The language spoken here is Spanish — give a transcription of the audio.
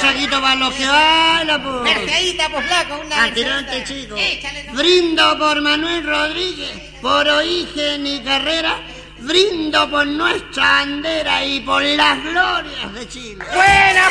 saquito para los que bailan, pues. Merceíta, pues, flaco, una... Atirante, chico. Échale, no. Brindo por Manuel Rodríguez, por Origen y Carrera. Brindo por nuestra bandera y por las glorias de Chile. ¡Buena!